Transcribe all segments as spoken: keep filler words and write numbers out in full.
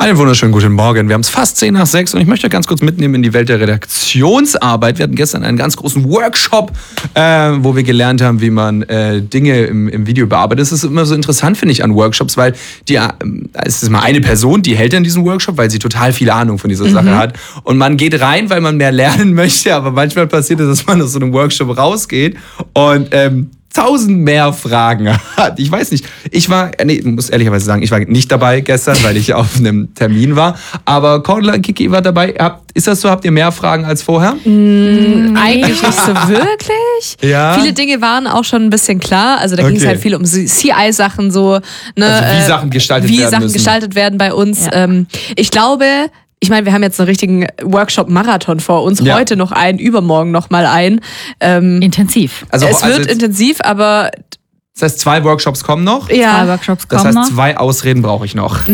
Einen wunderschönen guten Morgen. Wir haben es fast zehn nach sechs und ich möchte ganz kurz mitnehmen in die Welt der Redaktionsarbeit. Wir hatten gestern einen ganz großen Workshop, äh, wo wir gelernt haben, wie man äh, Dinge im, im Video bearbeitet. Das ist immer so interessant, finde ich, an Workshops, weil die, äh, es ist mal eine Person, die hält dann diesen Workshop, weil sie total viel Ahnung von dieser mhm. Sache hat. Und man geht rein, weil man mehr lernen möchte, aber manchmal passiert es, dass man aus so einem Workshop rausgeht und ähm, tausend mehr Fragen hat. Ich weiß nicht, ich war, nee, muss ehrlicherweise sagen, ich war nicht dabei gestern, weil ich auf einem Termin war, aber Cordula und Kiki war dabei. Habt, ist das so, habt ihr mehr Fragen als vorher? Mm, eigentlich nicht so wirklich. Ja. Viele Dinge waren auch schon ein bisschen klar, also da ging es Okay. halt viel um C I-Sachen, so, ne, Also wie äh, Sachen gestaltet wie werden Sachen müssen. gestaltet werden bei uns. Ja. Ähm, ich glaube, ich meine, wir haben jetzt einen richtigen Workshop-Marathon vor uns, Ja. heute noch einen, übermorgen noch mal einen. Ähm, Intensiv. Also, es also wird jetzt, intensiv, aber das heißt, zwei Workshops kommen noch. Zwei ja, Workshops Das kommen heißt, noch. zwei Ausreden brauche ich noch.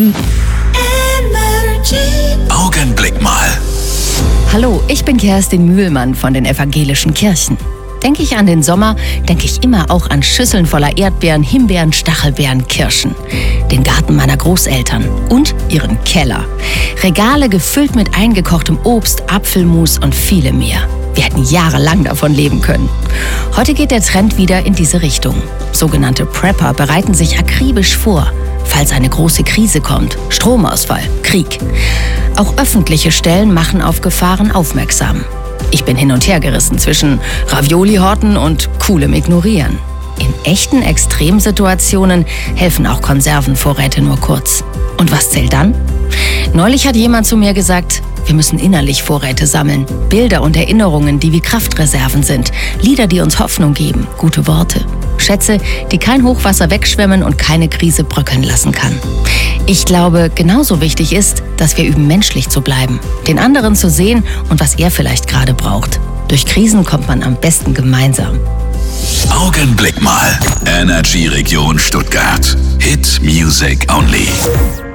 Augenblick mal. Hallo, ich bin Kerstin Mühlmann von den evangelischen Kirchen. Denke ich an den Sommer, denke ich immer auch an Schüsseln voller Erdbeeren, Himbeeren, Stachelbeeren, Kirschen. Den Garten meiner Großeltern und ihren Keller. Regale gefüllt mit eingekochtem Obst, Apfelmus und viele mehr. Wir hätten jahrelang davon leben können. Heute geht der Trend wieder in diese Richtung. Sogenannte Prepper bereiten sich akribisch vor, falls eine große Krise kommt, Stromausfall, Krieg. Auch öffentliche Stellen machen auf Gefahren aufmerksam. Ich bin hin und her gerissen zwischen Ravioli-Horten und coolem Ignorieren. In echten Extremsituationen helfen auch Konservenvorräte nur kurz. Und was zählt dann? Neulich hat jemand zu mir gesagt, wir müssen innerlich Vorräte sammeln. Bilder und Erinnerungen, die wie Kraftreserven sind. Lieder, die uns Hoffnung geben. Gute Worte. Schätze, die kein Hochwasser wegschwemmen und keine Krise bröckeln lassen kann. Ich glaube, genauso wichtig ist, dass wir üben, menschlich zu bleiben. Den anderen zu sehen und was er vielleicht gerade braucht. Durch Krisen kommt man am besten gemeinsam. Augenblick mal. Energy Region Stuttgart. Hit Music Only.